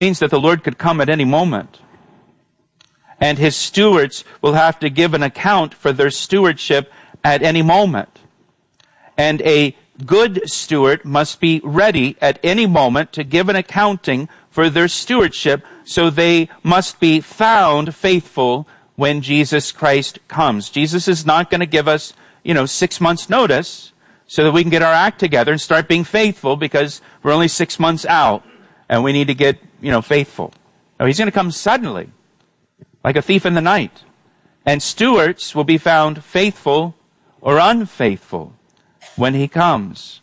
means that the Lord could come at any moment. And his stewards will have to give an account for their stewardship at any moment. And a good steward must be ready at any moment to give an accounting for their stewardship, so they must be found faithful when Jesus Christ comes. Jesus is not going to give us, 6 months notice so that we can get our act together and start being faithful because we're only 6 months out and we need to get, faithful. No, he's going to come suddenly, like a thief in the night. And stewards will be found faithful or unfaithful when he comes.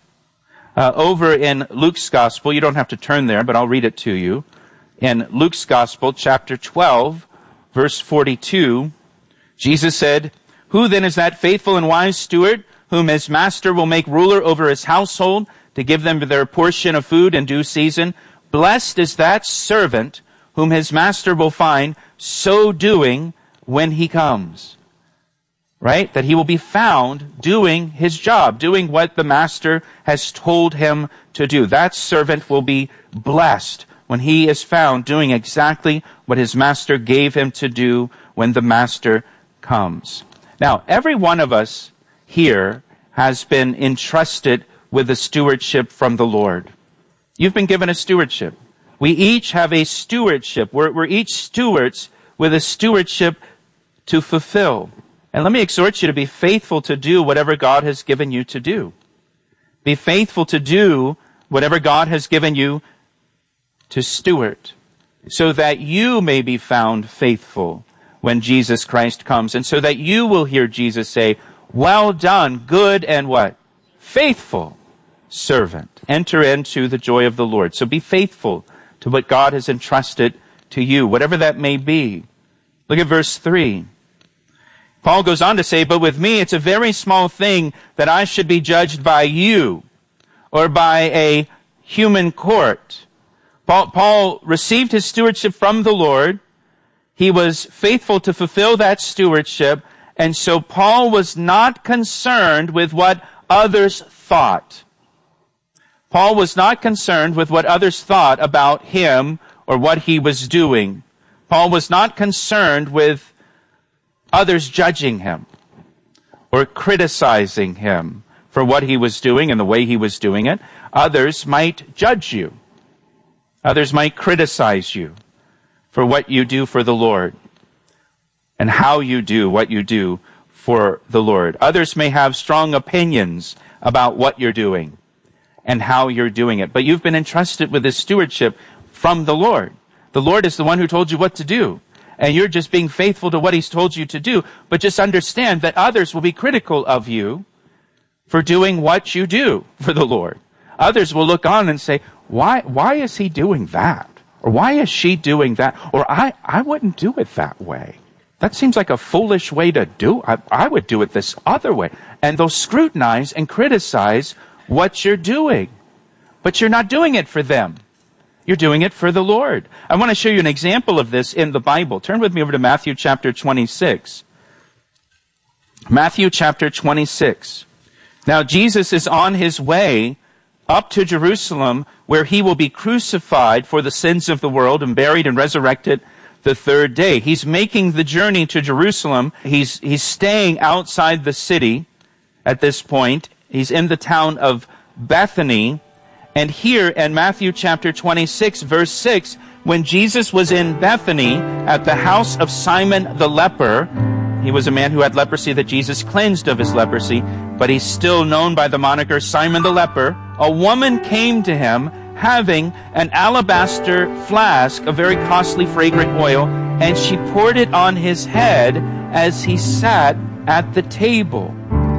Over in Luke's Gospel, you don't have to turn there, but I'll read it to you. In Luke's Gospel, chapter 12, verse 42, Jesus said, "Who then is that faithful and wise steward whom his master will make ruler over his household to give them their portion of food in due season? Blessed is that servant whom his master will find so doing when he comes." Right? That he will be found doing his job, doing what the master has told him to do. That servant will be blessed when he is found doing exactly what his master gave him to do when the master comes. Now, every one of us here has been entrusted with a stewardship from the Lord. You've been given a stewardship. We each have a stewardship. We're each stewards with a stewardship to fulfill. And let me exhort you to be faithful to do whatever God has given you to do. Be faithful to do whatever God has given you to steward, so that you may be found faithful when Jesus Christ comes, and so that you will hear Jesus say, "Well done, good and" what? Faithful servant. Enter into the joy of the Lord. So be faithful to what God has entrusted to you, whatever that may be. Look at verse 3. Paul goes on to say, "But with me it's a very small thing that I should be judged by you or by a human court." Paul received his stewardship from the Lord. He was faithful to fulfill that stewardship, and so Paul was not concerned with what others thought. Paul was not concerned with what others thought about him or what he was doing. Paul was not concerned with others judging him or criticizing him for what he was doing and the way he was doing it. Others might judge you. Others might criticize you for what you do for the Lord and how you do what you do for the Lord. Others may have strong opinions about what you're doing and how you're doing it. But you've been entrusted with this stewardship from the Lord. The Lord is the one who told you what to do. And you're just being faithful to what he's told you to do. But just understand that others will be critical of you for doing what you do for the Lord. Others will look on and say, why is he doing that? Or why is she doing that? Or I wouldn't do it that way. That seems like a foolish way to do it. I would do it this other way. And they'll scrutinize and criticize what you're doing. But you're not doing it for them. You're doing it for the Lord. I want to show you an example of this in the Bible. Turn with me over to Matthew chapter 26. Matthew chapter 26. Now Jesus is on his way up to Jerusalem, where he will be crucified for the sins of the world and buried and resurrected the third day. He's making the journey to Jerusalem. He's staying outside the city at this point. He's in the town of Bethany. And here in Matthew chapter 26, verse 6, when Jesus was in Bethany at the house of Simon the leper, he was a man who had leprosy that Jesus cleansed of his leprosy, but he's still known by the moniker Simon the leper. A woman came to him having an alabaster flask of very costly fragrant oil, and she poured it on his head as he sat at the table.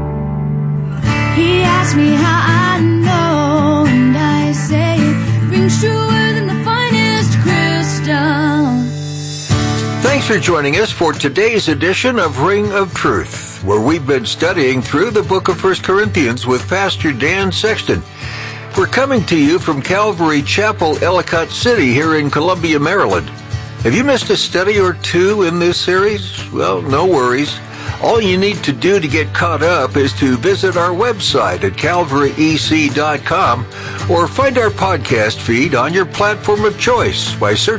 He asked me how I know, and I say it rings truer than the finest crystal. Thanks for joining us for today's edition of Ring of Truth, where we've been studying through the book of 1 Corinthians with Pastor Dan Sexton. We're coming to you from Calvary Chapel, Ellicott City, here in Columbia, Maryland. Have you missed a study or two in this series? Well, no worries. All you need to do to get caught up is to visit our website at calvaryec.com or find our podcast feed on your platform of choice by searching